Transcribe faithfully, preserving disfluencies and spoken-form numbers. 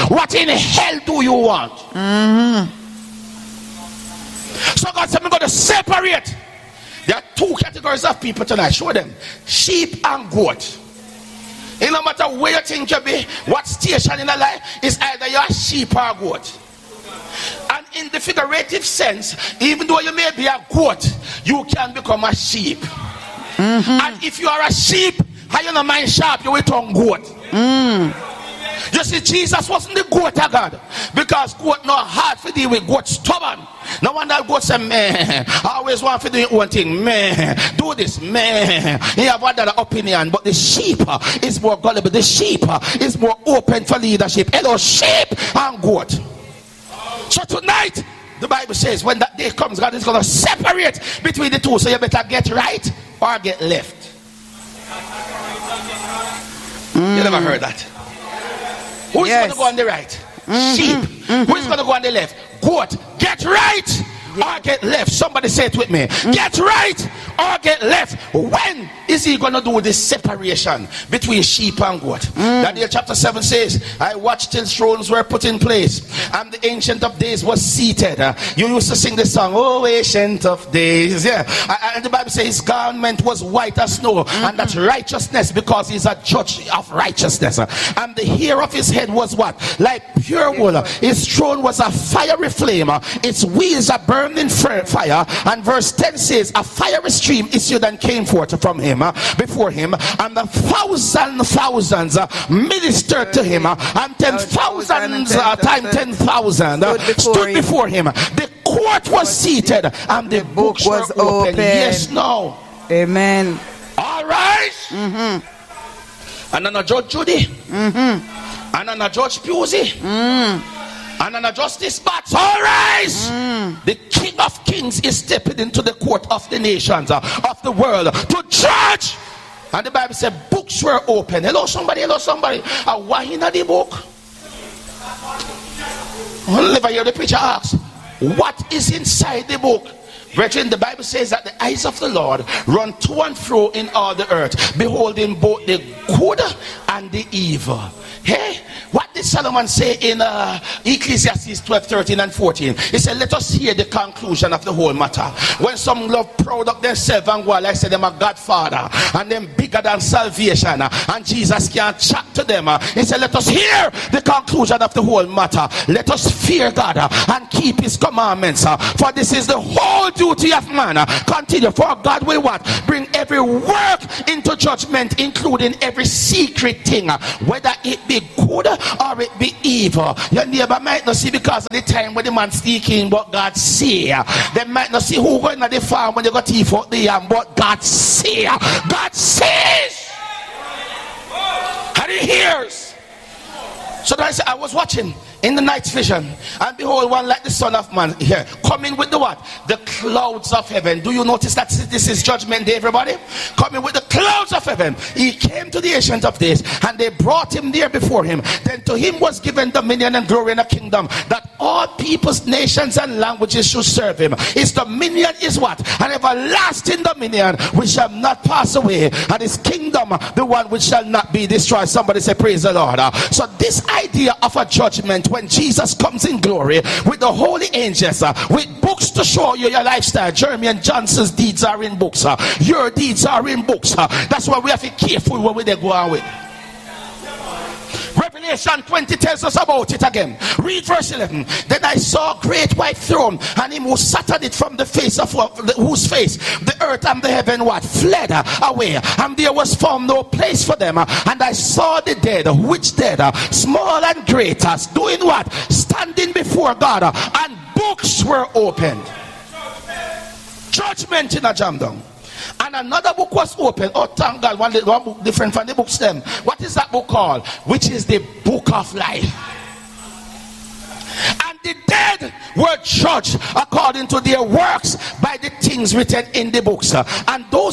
What in hell do you want? Mm-hmm. So God said, I'm going to separate. There are two categories of people tonight. Show them. Sheep and goat. It no matter where you think you be, what station in the life, is either you're a sheep or a goat. And in the figurative sense, even though you may be a goat, you can become a sheep. Mm-hmm. And if you are a sheep, how you no mind sharp, you will turn goat. Mm. You see, Jesus wasn't the goat of God, because goat not hard to deal with, goat stubborn. No wonder goat say, man, I always want to do one thing, man, do this, man. He have other opinion, but the sheep is more gullible. The sheep is more open for leadership. Hello, sheep and goat. So tonight, the Bible says, when that day comes, God is going to separate between the two. So you better get right or get left. Mm. You never heard that? Who is Yes. going to go on the right? Mm-hmm. Sheep. Mm-hmm. Who is going to go on the left? Goat. Get right or get left. Somebody say it with me. Mm-hmm. Get right or get left. When is he going to do this separation between sheep and goat? Mm. Daniel chapter seven says, I watched till thrones were put in place, and the Ancient of Days was seated. Uh, you used to sing the song, oh, Ancient of Days. Yeah. Uh, and the Bible says his garment was white as snow, mm-hmm. and that's righteousness, because he's a judge of righteousness. Uh, and the hair of his head was what? Like pure wool. His throne was a fiery flame. Uh, its wheels are burning fire. And verse ten says, a fiery stream issued and came forth from him, uh, before him, and the thousand thousands uh, ministered to him, uh, and ten thousands uh, times ten thousand uh, stood before him. The court was seated, and the books was open. Yes, no. Amen. All right. Mm-hmm. And then a Judge Judy. Mm-hmm. And then a Judge Pusey. Mm. And then a Justice Bats. All rise. Mm. The King of Kings is stepping into the court of the nations, uh, of the world, to judge. And the Bible said books were open. Hello somebody, hello somebody. Uh, why in the book? I'll never hear the preacher ask, what is inside the book? Brethren, the Bible says that the eyes of the Lord run to and fro in all the earth, beholding both the good and the evil. Hey, what did Solomon say in uh, Ecclesiastes twelve, thirteen and fourteen? He said, let us hear the conclusion of the whole matter. When some love proud of themselves and go, like say them a Godfather, and them bigger than salvation, and Jesus can't chat to them. He said, let us hear the conclusion of the whole matter. Let us fear God and keep his commandments, for this is the whole duty of man. Continue, for God will what? Bring every work into judgment, including every secret thing, whether it be good or it be evil. Your neighbor might not see because of the time when the man speaking, but God see. They might not see who going to the farm when they got teeth out the yam, but God see. God sees. And he hears. So I said, I was watching in the night vision, and behold, one like the Son of Man here, coming with the what? The clouds of heaven. Do you notice that this is judgment day, everybody? Coming with the clouds of heaven. He came to the Ancient of Days, and they brought him there before him. Then to him was given dominion and glory and a kingdom, that all peoples, nations, and languages should serve him. His dominion is what? An everlasting dominion which shall not pass away, and his kingdom the one which shall not be destroyed. Somebody say, praise the Lord. So this idea of a judgment, when Jesus comes in glory with the holy angels, uh, with books to show you your lifestyle. Jeremy and Johnson's deeds are in books. Uh, your deeds are in books. Uh, that's why we have to be careful when we they go on with. Revelation twenty tells us about it again. Read verse eleven. Then I saw a great white throne, and him who sat on it, from the face of whose face the earth and the heaven what fled away, and there was found no place for them. And I saw the dead, which dead, small and great, doing what? Standing before God, and books were opened. Judgment in a jam down. And another book was opened. Oh, thank God, one, one book different from the books them. What is that book called? Which is the book of life. And the dead were judged according to their works by the things written in the books. And those